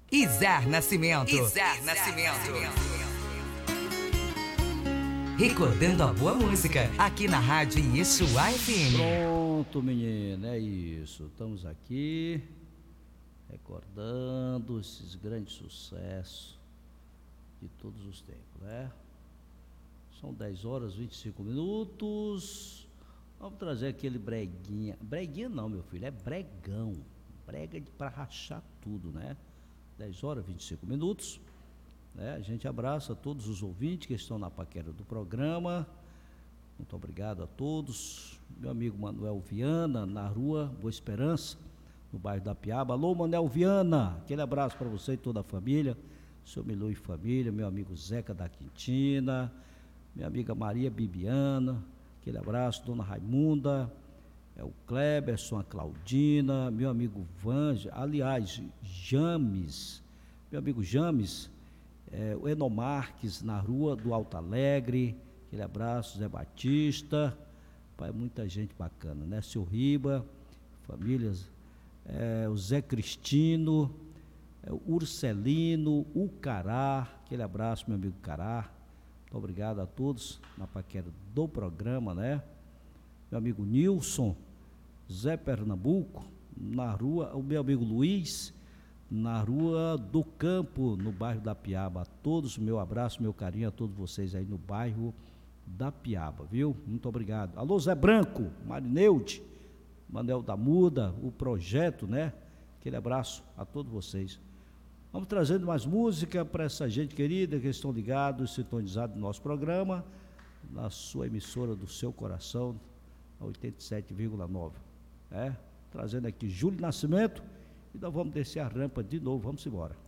Izar Nascimento. Izar Nascimento. Recordando a boa música, aqui na Rádio Yeshua FM. Pronto, menino, é isso. Estamos aqui recordando esses grandes sucessos de todos os tempos, né? São 10 horas e 25 minutos. Vamos trazer aquele breguinha. Breguinha não, meu filho, é bregão. Brega para rachar tudo, né? 10 horas e 25 minutos. Né? A gente abraça todos os ouvintes que estão na paquera do programa. Muito obrigado a todos. Meu amigo Manuel Viana, na rua Boa Esperança, no bairro da Piaba. Alô, Manuel Viana, aquele abraço para você e toda a família. Seu Milu e família, meu amigo Zeca da Quintina, minha amiga Maria Bibiana, aquele abraço, dona Raimunda, o Kleberson, a Claudina, meu amigo Vanja, aliás, James, meu amigo James, o Enomarques, na rua do Alto Alegre, aquele abraço, Zé Batista, pai, muita gente bacana, né? Seu Riba, famílias, o Zé Cristino, o Urcelino, o Cará, aquele abraço, meu amigo Cará, muito obrigado a todos na paquera do programa, né? Meu amigo Nilson, Zé Pernambuco, na rua, o meu amigo Luiz, na rua do Campo, no bairro da Piaba. A todos, meu abraço, meu carinho a todos vocês aí no bairro da Piaba, viu? Muito obrigado. Alô, Zé Branco, Marineude, Manuel da Muda, o projeto, né? Aquele abraço a todos vocês. Vamos trazendo mais música para essa gente querida que estão ligados, sintonizados no nosso programa, na sua emissora do seu coração, 87,9, né? Trazendo aqui Júlio Nascimento, e nós vamos descer a rampa de novo, vamos embora.